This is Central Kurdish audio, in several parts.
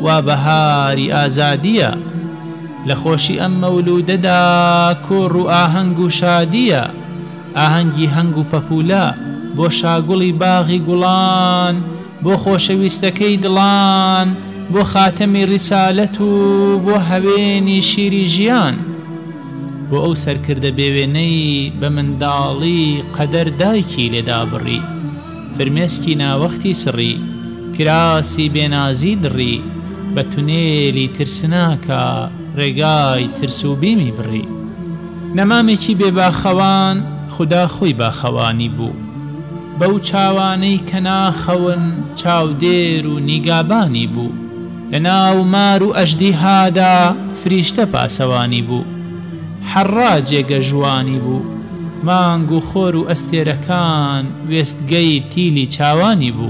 وا بەهاری ئازادیە لە خۆشی ئەم مەولودەدا کۆڕ و ئاهەنگ و شادیە ئاهەنگی هەنگ و پەپولە بۆ شاگوڵی باغی گوڵان بۆ خۆشەویستەکەی دڵان بۆ خاتەمی ڕیسالەت و بۆ هەوێنی شیری ژیان بۆ ئەو سەرکردە بێوێنەی بە منداڵی قەدەر دایکی لێدا بڕی فرمێسکی ناوەختی سڕی کراسی بێنازی دڕی بە تونێلی ترسناکە ڕێگای ترس و بیمی بڕی نەمامێکی بێباخەوان خدا خۆی باخەوانی بوو بەو چاوانەی کە ناخەون چاودێر و نیگابانی بوو لە ناو مار و ئەژدیهادا فریشتە پاسەوانی بوو حەڕا جێگە ژوانی بوو مانگ و خۆر و ئەستێرەکان وێستگەی تیلی چاوانی بوو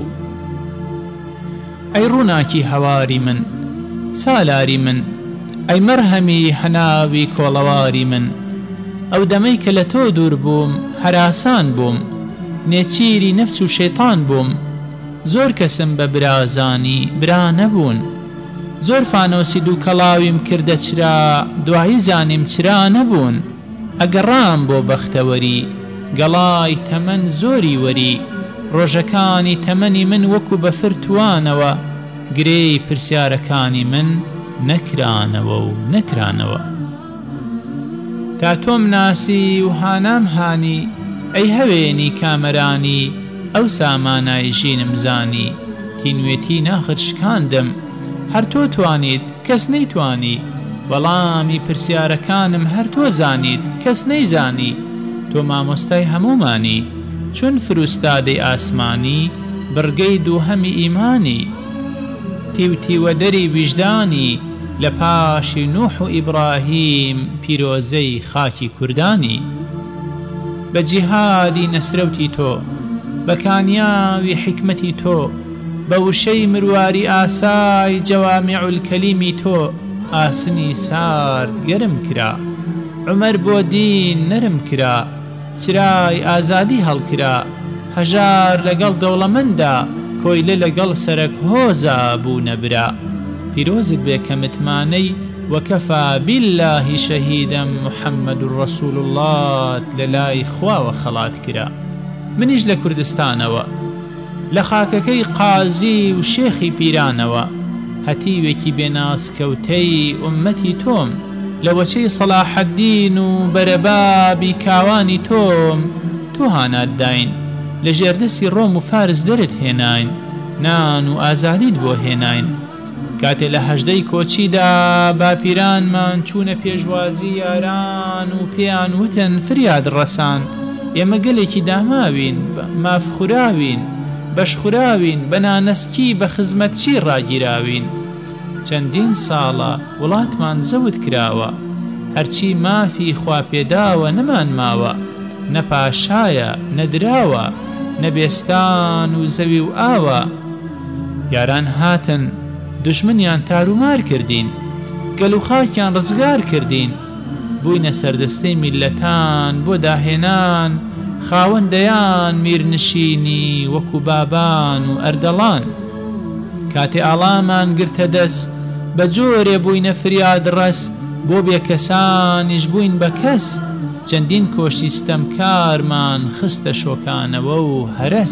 ئەی ڕووناکی هەواری من سالاری من ئەی مەرهەمی هەناوی کۆڵەواری من ئەو دەمەی کە لە تۆ دوور بووم هەراسان بووم نێچیری نەفس و شەیطان بووم زۆر کەسم بە برازانی برا نەبوون زۆر فانۆسی دوو کەڵاویم کردە چرا دوایی زانیم چرا نەبوون ئەگەڕام بۆ بەختەوەری گەڵای تەمەن زۆری وەری ڕۆژەکانی تەمەنی من وەکو بەفر توانەوە گرێی پرسیارەکانی من نەکرانەوە و نەکرانەوە تا تۆم ناسی و هانام هانی ئەی هەوێنی کامەرانی ئەو سامانای ژینم زانی تینوێتی ناخت شکاندم هەر تۆ توانیت کەس نەیتوانی وەڵامی پرسیارەکانم هەر تۆ زانیت کەس نەیزانی تۆ مامۆستای هەمومانی چون فروستادەی ئاسمانی بڕگەی دووهەمی ئیمانی تیوتیوەدەری ویژدانی لە پاشی نوح و ئیبراهیم پیرۆزەی خاکی کوردانی بە جیهادی نەسرەوتی تۆ بە کانیاوی حکمەتی تۆ بە وشەی مرواری ئاسای جەوامع الکەلیمی تۆ ئاسنی سارد گەرم کرا عومەر بۆ دین نەرم کرا چرای ئازادی هەڵکرا هەژار لەگەڵ دەوڵەمەندا کۆیلە لەگەڵ سەرک هۆزە بوو نەبرا پیرۆزت بێ کە متمانەی وەکەفا بالله شەهیدە محەممەد ڕەسوول الله لە لای خواوە خەڵات کرا منیش لە کوردستانەوە لە خاکەکەی قازی و شێخی پیرانەوە هەتیوێکی بێناسکەوتەی ئومەتی تۆم لە وەچەی سەلاحەددین و بەرەبابی کاوانی تۆم تۆ هانات داین لە ژێردەسی ڕۆم و فارس دەرت هێناین نان و ئازادیت بۆ هێناین کاتێ لە هەژدەی کۆچیدا باپیرانمان چوونە پێشوازی یاران و پێیان وتن فریاد ڕەسان ئێمە گەلێکی داماوین مافخوراوین بەشخوراوین بە نانەسکی بە خزمەتچی ڕاگیراوین چەندین ساڵە وڵاتمان زەوت کراوە هەرچی مافی خوا پێداوە نەمان ماوە نەپاشایە نەدراوە نەبێستان و زەوی و ئاوە یاران هاتن دژمنیان تارومار کردین گەل و خاکیان ڕزگار کردین بووینە سەردەستەی میلەتان بۆ داهێنان خاوەندەیان میرنشینی وەکو بابان و ئەردەڵان کاتێ ئاڵامان گرتە دەست بە جۆرێ بووینە فریاد ڕەس بۆ بێکەسانیش بووین بە کەس چەندین کۆشتی ستەمکارمان خستە شۆکانەوە و هەرەس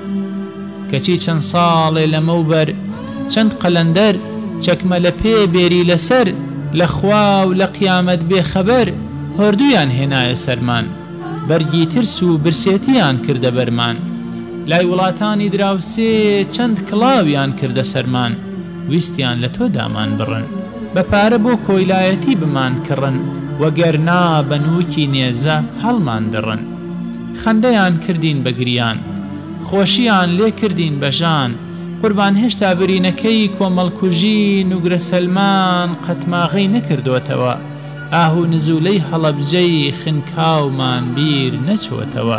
کەچی چەند ساڵێ لەمەوبەر چەند قەلەندەر چەکمە لە پێ بێری لەسەر لە خوا و لە قیامەت بێخەبەر هۆردویان هێنایە سەرمان بەرگی ترس و برسێتیان کردە بەرمان لای وڵاتانی دراوسێ چەند کڵاویان کردە سەرمان ویستیان لە تۆ دامان بڕن بە پارە بۆ کۆیلایەتی بمان کڕن وەگەرنا بە نووکی نێزە هەڵمان دڕن خەندەیان کردین بە گریان خۆشیان لێ کردین بە ژان قوربان هێشتا برینەکەی کۆمەڵکوژی نوگرە سەلمان قەتماغەی نەکردوتەوە ئاهو نزولەی هەڵەبجەی خنکاومان بیر نەچوەتەوە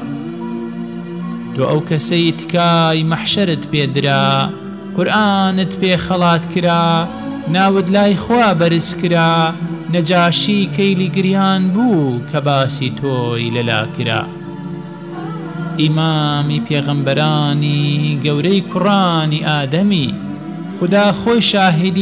تۆ ئەو کەسەی تکای مەحشەرت پێدرا قورئانت پێ خەڵات کرا ناود لای خوا بەرز کرا نەجاشی کەیلی گریان بوو کە باسی تۆی لەلا کرا ئیمامی پێغەمبەرانی گەورەی کوڕانی ئادەمی خدا خۆی شاهدی